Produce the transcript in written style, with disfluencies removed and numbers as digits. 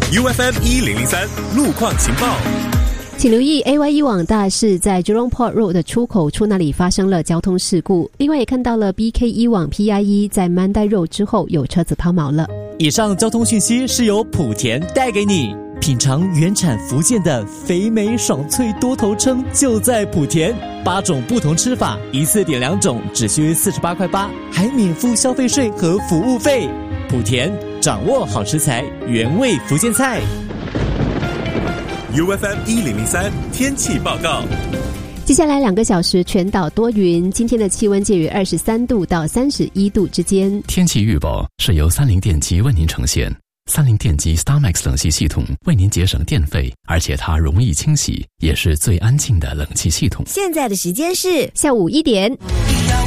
UFM1003 路况情报。 请留意 AYE 网大事在 Jurong Port Road 的出口处那里发生了交通事故，另外也看到了 BKE 网 PIE 在 Mandai Road 之后有车子抛锚了。 以上交通讯息是由莆田带给你，品尝原产福建的肥美爽脆多头称就在莆田，8种不同吃法，一次点2种只需48块8，还免付消费税和服务费。莆田掌握好食材，原味福建菜。 UFM1003 天气报告。 接下来2个小时全岛多云，今天的气温介于23度到31度之间。 天气预报是由三菱电机为您呈现。三菱电机 StarMax 冷气系统为您节省电费，而且它容易清洗，也是最安静的冷气系统。 现在的时间是下午1点。